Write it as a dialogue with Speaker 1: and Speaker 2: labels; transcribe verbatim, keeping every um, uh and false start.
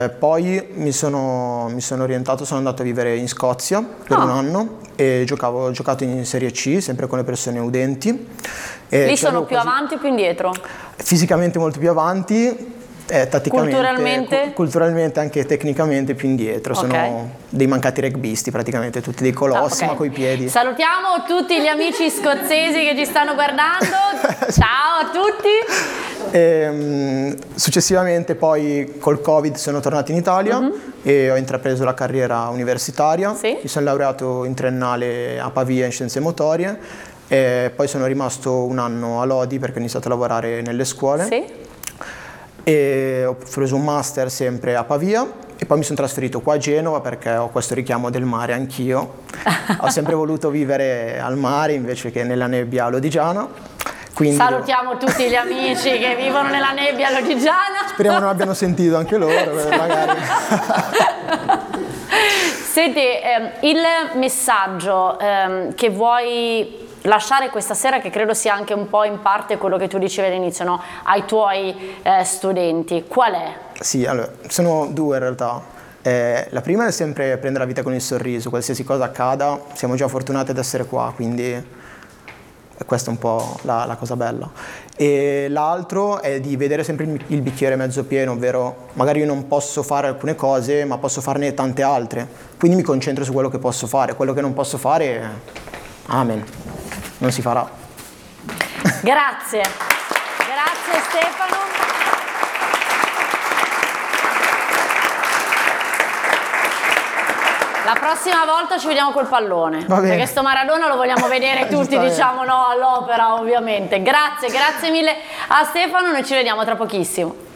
Speaker 1: Eh, poi mi sono, mi sono orientato, sono andato a vivere in Scozia per
Speaker 2: Ah.
Speaker 1: un anno e giocavo, ho giocato in Serie C, sempre con le persone udenti. E
Speaker 2: Lì
Speaker 1: c'avevo
Speaker 2: sono più
Speaker 1: quasi-
Speaker 2: avanti o più indietro?
Speaker 1: Fisicamente molto più avanti, eh, tatticamente,
Speaker 2: Culturalmente?
Speaker 1: cu- culturalmente anche tecnicamente più indietro.
Speaker 2: Ok.
Speaker 1: Sono dei mancati rugbyisti praticamente, tutti dei colossi,
Speaker 2: Ah, ok.
Speaker 1: ma coi piedi.
Speaker 2: Salutiamo tutti gli amici scozzesi che ci stanno guardando. Ciao a tutti.
Speaker 1: E, successivamente poi col Covid sono tornato in Italia
Speaker 2: Mhm.
Speaker 1: e ho intrapreso la carriera universitaria.
Speaker 2: Sì.
Speaker 1: Mi sono laureato in triennale a Pavia in scienze motorie e poi sono rimasto un anno a Lodi perché ho iniziato a lavorare nelle scuole.
Speaker 2: Sì.
Speaker 1: E ho preso un master sempre a Pavia e poi mi sono trasferito qua a Genova perché ho questo richiamo del mare anch'io. Ho sempre voluto vivere al mare invece che nella nebbia lodigiana. Quindi
Speaker 2: Salutiamo tutti gli amici che vivono nella nebbia lodigiana.
Speaker 1: speriamo non abbiano sentito anche loro, eh, magari.
Speaker 2: Senti, ehm, il messaggio ehm, che vuoi lasciare questa sera, che credo sia anche un po' in parte quello che tu dicevi all'inizio, no? Ai tuoi eh, studenti, qual è?
Speaker 1: Sì, allora, sono due in realtà. Eh, la prima è sempre prendere la vita con il sorriso, qualsiasi cosa accada, siamo già fortunati ad essere qua, quindi questa è un po' la, la cosa bella. E l'altro è di vedere sempre il, il bicchiere mezzo pieno, ovvero magari io non posso fare alcune cose, ma posso farne tante altre, quindi mi concentro su quello che posso fare, quello che non posso fare, amen, non si farà.
Speaker 2: Grazie, grazie Stefano. La prossima volta ci vediamo col pallone,
Speaker 1: Va bene.
Speaker 2: perché sto Maradona lo vogliamo vedere tutti,
Speaker 1: Giustamente.
Speaker 2: diciamo, no, all'opera ovviamente. Grazie, grazie mille a Stefano, noi ci vediamo tra pochissimo.